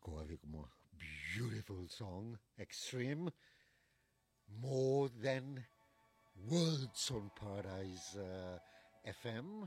Marco avec mon beautiful song, Extreme, More Than Words on Paradise FM.